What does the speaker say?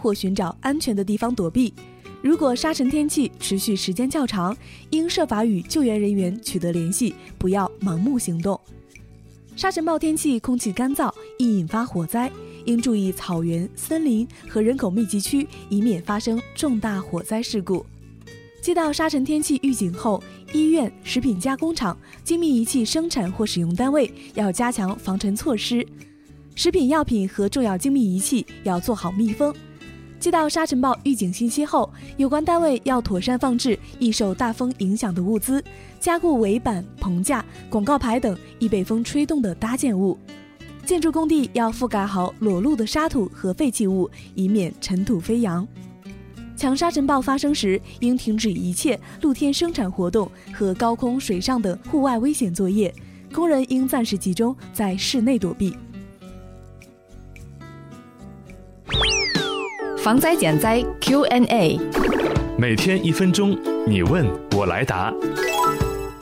或寻找安全的地方躲避。如果沙尘天气持续时间较长，应设法与救援人员取得联系，不要盲目行动。沙尘暴天气空气干燥，易引发火灾，应注意草原、森林和人口密集区，以免发生重大火灾事故。接到沙尘天气预警后，医院、食品加工厂、精密仪器生产或使用单位要加强防尘措施，食品药品和重要精密仪器要做好密封。接到沙尘暴预警信息后，有关单位要妥善放置易受大风影响的物资，加固围板、棚架、广告牌等易被风吹动的搭建物。建筑工地要覆盖好裸露的沙土和废弃物，以免尘土飞扬。强沙尘暴发生时，应停止一切露天生产活动和高空、水上等户外危险作业，工人应暂时集中在室内躲避。 防灾减灾 Q&A， 每天1分钟，你问我来答。